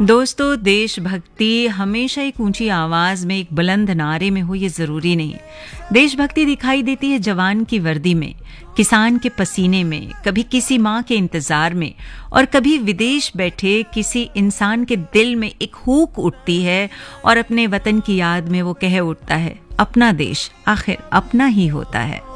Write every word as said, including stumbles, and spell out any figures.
दोस्तों, देशभक्ति हमेशा एक ऊंची आवाज में, एक बुलंद नारे में हो ये जरूरी नहीं। देशभक्ति दिखाई देती है जवान की वर्दी में, किसान के पसीने में, कभी किसी माँ के इंतजार में, और कभी विदेश बैठे किसी इंसान के दिल में एक हूक उठती है और अपने वतन की याद में वो कह उठता है, अपना देश आखिर अपना ही होता है।